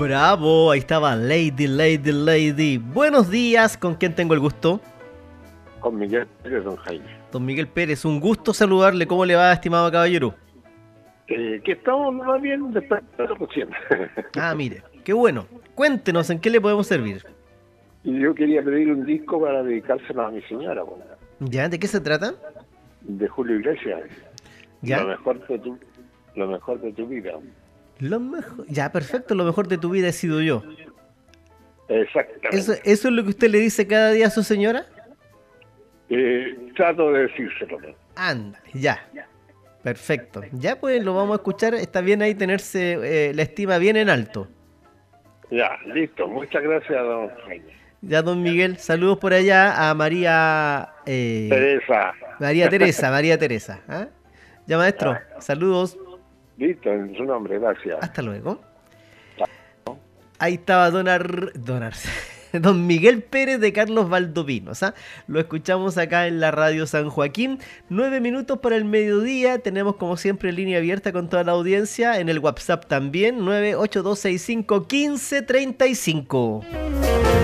Bravo, ahí estaba Lady. Buenos días, ¿con quién tengo el gusto? Con Miguel Pérez, don Jaime. Don Miguel Pérez, un gusto saludarle. ¿Cómo le va, estimado caballero? Que estamos más bien después de la cocina. Ah, mire, qué bueno. Cuéntenos, ¿en qué le podemos servir? Y yo quería pedir un disco para dedicárselo a mi señora, bueno, ¿Ya? ¿De qué se trata? de Julio Iglesias. ¿Ya? Lo mejor de tu vida. Lo mejor... Ya, perfecto, lo mejor de tu vida he sido yo. Exactamente. ¿Eso es lo que usted le dice cada día a su señora? Trato de decírselo. Anda, ya. Perfecto. Ya pues lo vamos a escuchar. Está bien ahí tenerse la estima bien en alto. Ya, listo. Muchas gracias, don Jaime. Ya, don Miguel, saludos por allá a María... Teresa. María Teresa. ¿Ah? Ya, maestro, saludos. Listo, en su nombre, gracias. Hasta luego. Ahí estaba don Miguel Pérez de Carlos Valdovinos. ¿Ah? Lo escuchamos acá en la radio San Joaquín. 9 minutos para el mediodía. Tenemos como siempre línea abierta con toda la audiencia. En el WhatsApp también. 982651535.